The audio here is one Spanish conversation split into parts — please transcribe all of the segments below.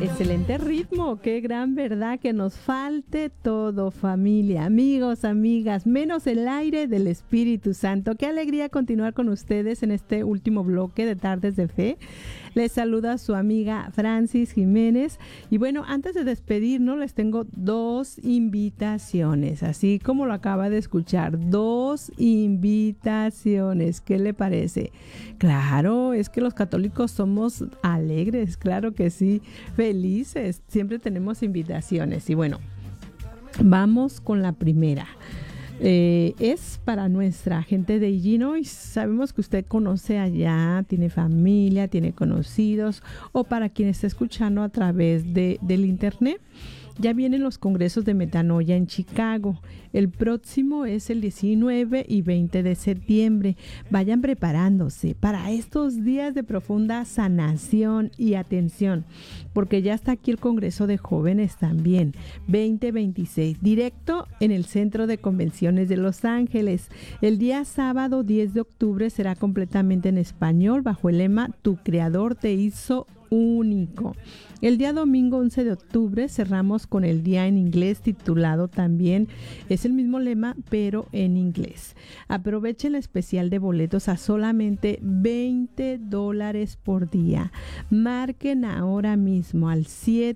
Excelente ritmo, qué gran verdad, que nos falte todo, familia, amigos, amigas, menos el aire del Espíritu Santo. Qué alegría continuar con ustedes en este último bloque de Tardes de Fe. Les saluda su amiga Francis Jiménez. Y bueno, antes de despedirnos, les tengo dos invitaciones, así como lo acaba de escuchar, dos invitaciones. ¿Qué le parece? Claro, es que los católicos somos alegres, claro que sí, felices, siempre tenemos invitaciones. Y bueno, vamos con la primera. Es para nuestra gente de Illinois. Sabemos que usted conoce allá, tiene familia, tiene conocidos, o para quien está escuchando a través del internet. Ya vienen los congresos de Metanoia en Chicago. El próximo es el 19 y 20 de septiembre. Vayan preparándose para estos días de profunda sanación y atención, porque ya está aquí el Congreso de Jóvenes también, 2026, directo en el Centro de Convenciones de Los Ángeles. El día sábado 10 de octubre será completamente en español, bajo el lema Tu Creador te hizo único. El día domingo 11 de octubre cerramos con el día en inglés, titulado también, es el mismo lema pero en inglés. Aprovechen el especial de boletos a solamente $20 por día. Marquen ahora mismo al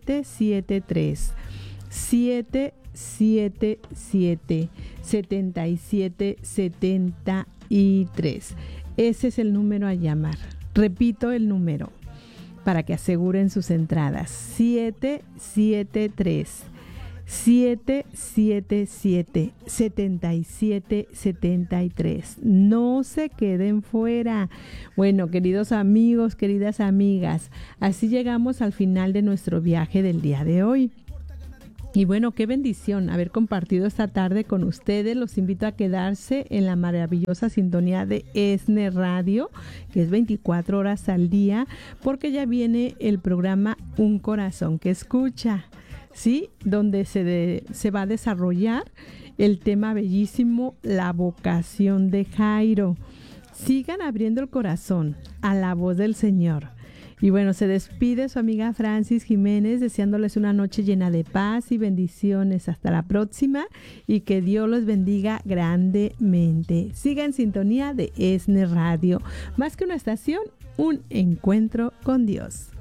777-7773. Ese es el número a llamar. Repito el número para que aseguren sus entradas: 777-7773. No se queden fuera. Bueno, queridos amigos, queridas amigas, así llegamos al final de nuestro viaje del día de hoy. Y bueno, qué bendición haber compartido esta tarde con ustedes. Los invito a quedarse en la maravillosa sintonía de ESNE Radio, que es 24 horas al día, porque ya viene el programa Un Corazón que Escucha, ¿sí? Donde se va a desarrollar el tema bellísimo, la vocación de Jairo. Sigan abriendo el corazón a la voz del Señor. Y bueno, se despide su amiga Francis Jiménez, deseándoles una noche llena de paz y bendiciones. Hasta la próxima y que Dios los bendiga grandemente. Siga en sintonía de ESNE Radio. Más que una estación, un encuentro con Dios.